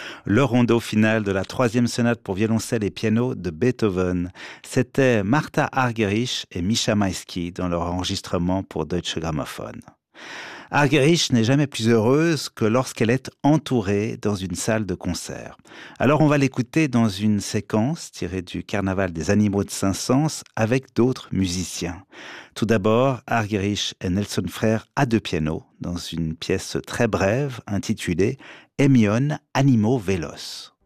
le rondo final de la troisième sonate pour violoncelle et piano de Beethoven. C'était Martha Argerich et Mischa Maïski dans leur enregistrement pour Deutsche Grammophon. Argerich n'est jamais plus heureuse que lorsqu'elle est entourée dans une salle de concert. Alors on va l'écouter dans une séquence tirée du Carnaval des animaux de Saint-Saëns avec d'autres musiciens. Tout d'abord, Argerich et Nelson Frère à deux pianos dans une pièce très brève intitulée Hémione Animaux Vélos.